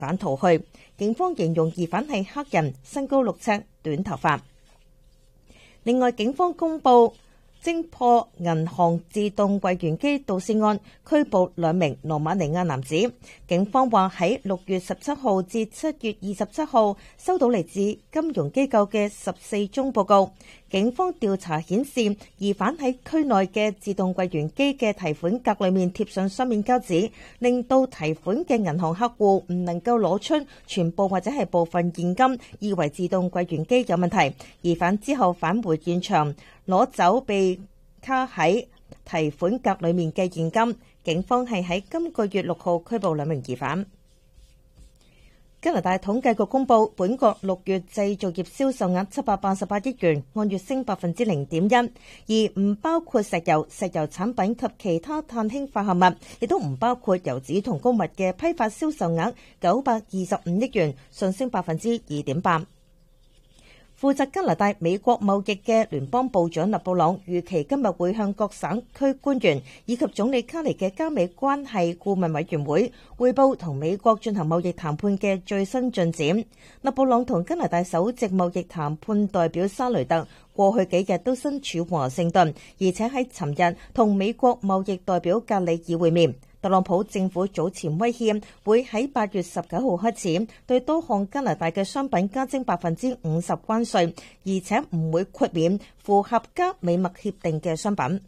反逃去。警方形容疑犯係黑人，身高6尺，短頭髮。另外，警方公布偵破銀行自動櫃員機盜竊案，拘捕2名羅馬尼亞男子。警方話喺6月17號至7月27號收到嚟自金融機構嘅14宗報告。警方調查顯示，疑犯喺區內嘅自動櫃員機嘅提款格裏面貼上雙面膠紙，令到提款嘅銀行客戶唔能夠攞出全部或者係部分現金，以為自動櫃員機有問題。疑犯之後返回現場，攞走被卡喺提款格裏面嘅現金。警方係喺今個月6號拘捕2名疑犯。加拿大統計局公布，本國6月製造業銷售額788億元，按月升0.1%，而唔包括石油、石油產品及其他碳氫化合物，亦都唔包括油脂同穀物嘅批發銷售額925億元，上升2.8%。負責加拿大美國貿易嘅聯邦部長勒布朗預期今日會向各省區官員以及總理卡尼嘅加美關係顧問委員會匯報同美國進行貿易談判嘅最新進展。勒布朗同加拿大首席貿易談判代表沙雷特過去幾日都身處華盛頓，而且喺尋日同美國貿易代表格里爾會面。特朗普政府早前威脅會喺8月19號開始對多項加拿大嘅商品加徵50%關稅，而且唔會豁免符合加美墨協定嘅商品。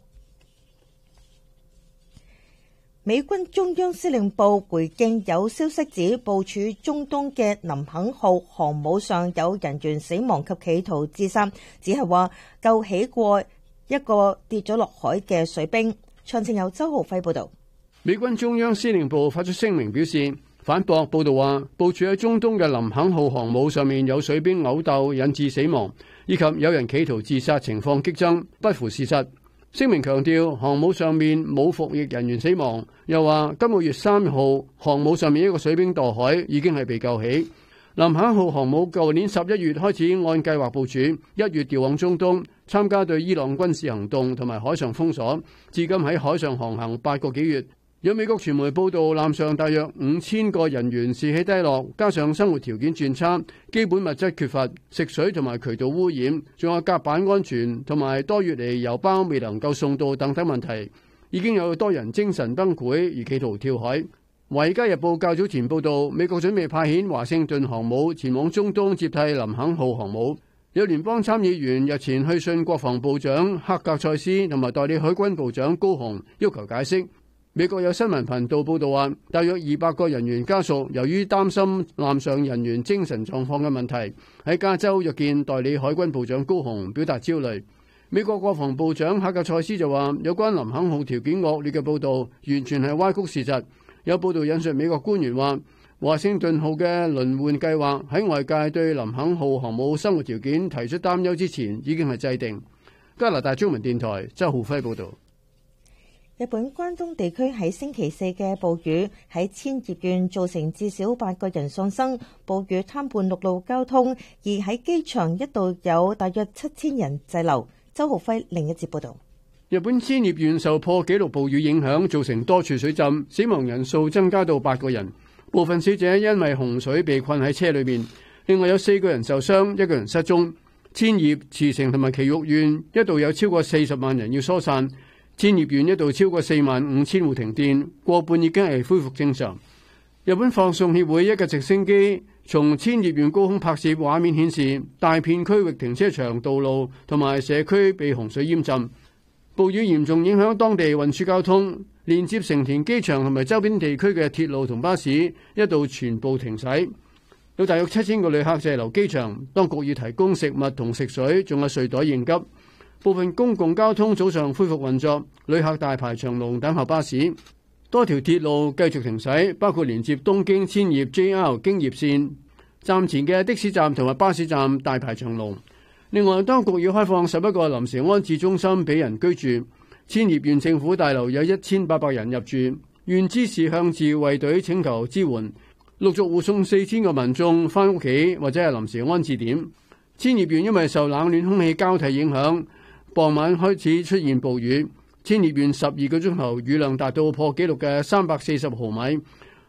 美軍中央司令部回應有消息指部署中東嘅林肯號航母上有人員死亡及企圖自殺，只係話救起過一個跌咗落海嘅水兵。詳情由周浩輝報導。 美軍中央司令部發出聲明表示，反駁報道話部署喺中東嘅林肯號航母上面有水兵毆鬥引致死亡，以及有人企圖自殺情況激增，不符事實。聲明強調航母上面冇服役人員死亡，又話今個月3號航母上面一個水兵墮海已經係被救起。林肯號航母舊年11月開始按計劃部署，1月調往中東參加對伊朗軍事行動同埋海上封鎖，至今喺海上航行8個幾月。有美國傳媒報道，艦上大約5000個人員士氣低落，加上生活條件轉差，基本物質缺乏，食水同埋渠道污染，仲有甲板安全同埋多月嚟油包未能夠送到等等問題，已經有多人精神崩潰而企圖跳海。《華爾街日報》較早前報道，美國準備派遣華盛頓航母前往中東接替林肯號航母。有聯邦參議員日前去信國防部長克格塞斯同埋代理海軍部長高雄，要求解釋。美國有新聞頻道報道話，大約200個人員家屬由於擔心艦上人員精神狀況嘅問題，喺加州約見代理海軍部長高雄，表達焦慮。美國國防部長克格塞斯就話，有關林肯號條件惡劣嘅報道完全係歪曲事實。有報道引述美國官員話，華盛頓號嘅輪換計劃喺外界對林肯號航母生活條件提出擔憂之前已經係制定。加拿大中文電台周浩輝報導。 日本關東地區喺星期4嘅暴雨喺千葉縣造成至少8個人喪生，暴雨癱瘓陸路交通，而喺機場一度有大約7000人滯留。周浩輝另一節報導。 日本千葉縣受破紀錄暴雨影響，造成多處水浸，死亡人數增加到8個人，部分死者因為洪水被困喺車裏面，另外有4個人受傷，1個人失蹤。千葉、茨城同埋埼玉縣一度有超過40萬人要疏散。千葉縣一度超過45000戶停電，過半已經係恢復正常。日本放送協會一架直升機從千葉縣高空拍攝畫面顯示，大片區域停車場、道路同埋社區被洪水淹浸。暴雨嚴重影響當地運輸交通，連接成田機場同埋周邊地區嘅鐵路同巴士一度全部停駛。有大約7000個旅客滯留機場，當局要提供食物同食水，仲有睡袋應急。部分公共交通早上恢復運作，旅客大排長龍等候巴士。多條鐵路繼續停駛，包括連接東京千葉 JR 京葉線站前嘅的士站同埋巴士站大排長龍。另外，當局要開放11個臨時安置中心俾人居住。千葉縣政府大樓有1800人入住，縣知事向自衛隊請求支援，陸續護送4000個民眾返屋企或者係臨時安置點。千葉縣因為受冷暖空氣交替影響，傍晚開始出現暴雨，千葉縣12個鐘頭雨量達到破紀錄嘅340毫米，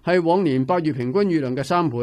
係往年8月平均雨量嘅3倍。